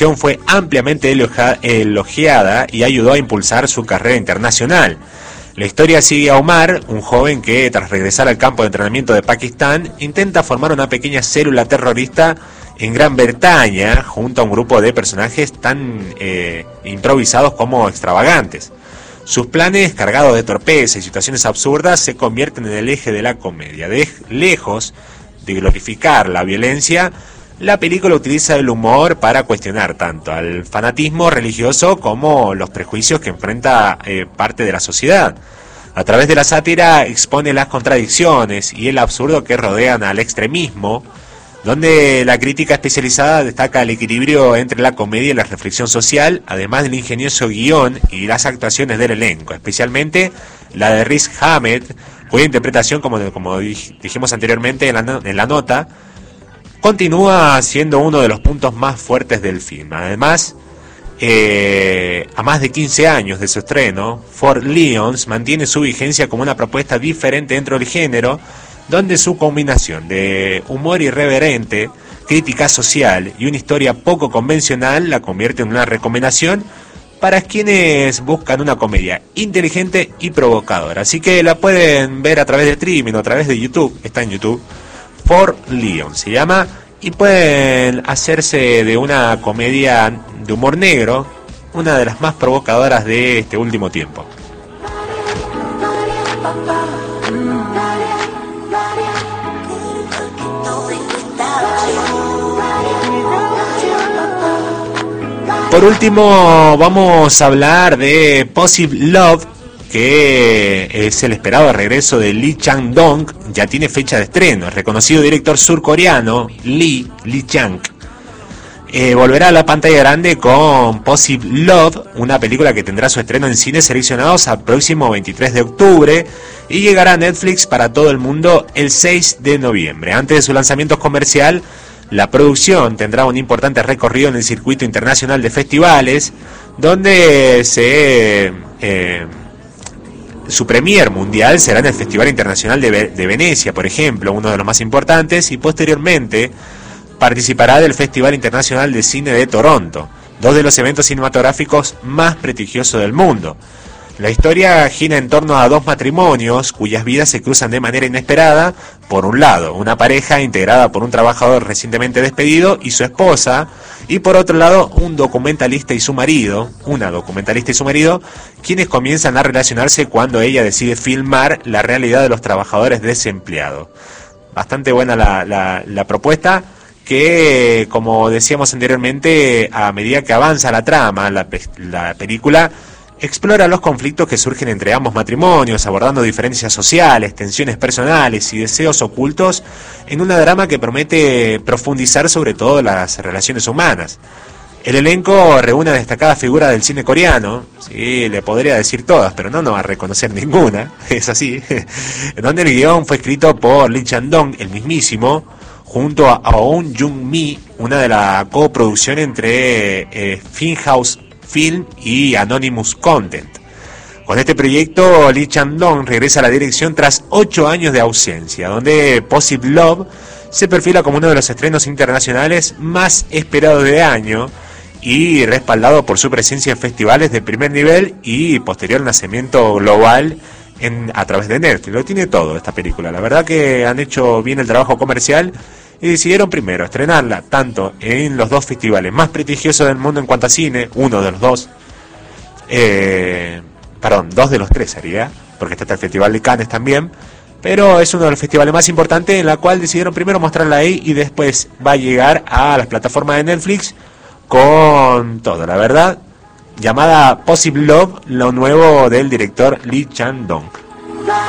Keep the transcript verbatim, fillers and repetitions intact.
fue ampliamente elogia- elogiada y ayudó a impulsar su carrera internacional. La historia sigue a Omar, un joven que, tras regresar al campo de entrenamiento de Pakistán, intenta formar una pequeña célula terrorista en Gran Bretaña, junto a un grupo de personajes tan eh, improvisados como extravagantes. Sus planes, cargados de torpeza y situaciones absurdas, se convierten en el eje de la comedia. De lejos de glorificar la violencia, la película utiliza el humor para cuestionar tanto al fanatismo religioso como los prejuicios que enfrenta eh, parte de la sociedad. A través de la sátira expone las contradicciones y el absurdo que rodean al extremismo, donde la crítica especializada destaca el equilibrio entre la comedia y la reflexión social, además del ingenioso guión y las actuaciones del elenco, especialmente la de Riz Ahmed, cuya interpretación, como, como dijimos anteriormente en la, en la nota, continúa siendo uno de los puntos más fuertes del film. Además, eh, a más de quince años de su estreno, Four Lions mantiene su vigencia como una propuesta diferente dentro del género, donde su combinación de humor irreverente, crítica social y una historia poco convencional la convierte en una recomendación para quienes buscan una comedia inteligente y provocadora. Así que la pueden ver a través de streaming o a través de YouTube, está en YouTube, Four Lions se llama, y pueden hacerse de una comedia de humor negro, una de las más provocadoras de este último tiempo. Por último, vamos a hablar de Possible Love, que es el esperado regreso de Lee Chang-dong. Ya tiene fecha de estreno. El reconocido director surcoreano Lee, Lee Chang, eh, volverá a la pantalla grande con Possible Love, una película que tendrá su estreno en cines seleccionados al próximo veintitrés de octubre y llegará a Netflix para todo el mundo el seis de noviembre. Antes de su lanzamiento comercial, la producción tendrá un importante recorrido en el circuito internacional de festivales, donde se eh, su premier mundial será en el Festival Internacional de, de Venecia, por ejemplo, uno de los más importantes, y posteriormente participará del Festival Internacional de Cine de Toronto, dos de los eventos cinematográficos más prestigiosos del mundo. La historia gira en torno a dos matrimonios cuyas vidas se cruzan de manera inesperada. Por un lado, una pareja integrada por un trabajador recientemente despedido y su esposa, y por otro lado, un documentalista y su marido, una documentalista y su marido, quienes comienzan a relacionarse cuando ella decide filmar la realidad de los trabajadores desempleados. Bastante buena la, la, la propuesta, que, como decíamos anteriormente, a medida que avanza la trama, la, la película explora los conflictos que surgen entre ambos matrimonios, abordando diferencias sociales, tensiones personales y deseos ocultos en una drama que promete profundizar sobre todo las relaciones humanas. El elenco reúne a destacadas figuras del cine coreano, sí, le podría decir todas, pero no nos va a reconocer ninguna, es así, en donde el guión fue escrito por Lee Chang-dong, el mismísimo, junto a Aung Jung-mi, una de la coproducción entre eh, Funhouse Film y Anonymous Content. Con este proyecto, Lee Chang-dong regresa a la dirección tras ocho años de ausencia, donde Possible Love se perfila como uno de los estrenos internacionales más esperados de año y respaldado por su presencia en festivales de primer nivel y posterior lanzamiento global en, a través de Netflix. Lo tiene todo esta película. La verdad que han hecho bien el trabajo comercial y decidieron primero estrenarla tanto en los dos festivales más prestigiosos del mundo en cuanto a cine, uno de los dos, eh, perdón, dos de los tres sería, porque está el Festival de Cannes también, pero es uno de los festivales más importantes, en la cual decidieron primero mostrarla ahí y después va a llegar a las plataformas de Netflix con todo, la verdad, llamada Possible Love, lo nuevo del director Lee Chang-dong.